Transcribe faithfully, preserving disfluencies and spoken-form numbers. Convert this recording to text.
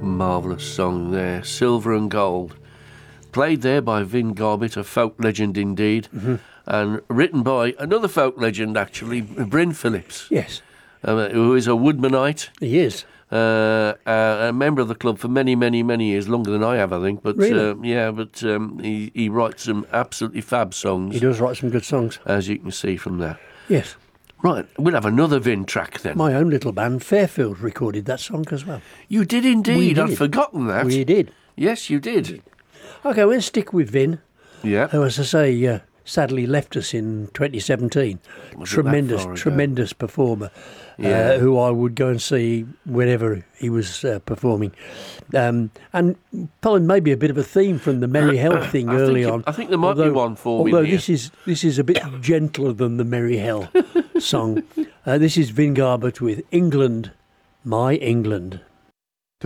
Marvellous song there, Silver and Gold. Played there by Vin Garbett, a folk legend indeed, Mm-hmm. and written by another folk legend, actually, Bryn Phillips, Yes, uh, who is a woodmanite, he is. uh, uh, a member of the club for many, many, many years, longer than I have, I think. But Really? uh, yeah, but um, he, he writes some absolutely fab songs, He does write some good songs. as you can see from there. Yes. Right, we'll have another Vin track then. My own little band, Fairfield, recorded that song as well. You did indeed. We I'd did. forgotten that. We did. Yes, you did. Okay, we'll stick with Vin, Yeah. who, as I say, uh, sadly left us in twenty seventeen. Was it that Tremendous, far ago? tremendous performer, Yeah. uh, who I would go and see whenever he was uh, performing. Um, and following maybe a bit of a theme from the Merry Hell thing I think early it- on. I think there might be one for me Although here. this is this is a bit gentler than the Merry Hell song. Uh, this is Vin Garbett with England, My England.